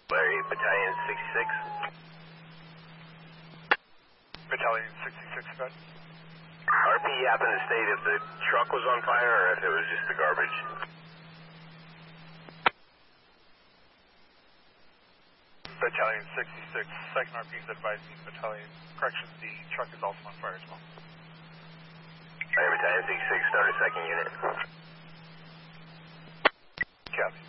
Larry, Battalion 66. Battalion 66, good. RP happened to state if the truck was on fire or if it was just the garbage. Battalion 66, second RP is advising Battalion, correction, the truck is also on fire as well. Alright, Battalion 66, start a second unit. Copy.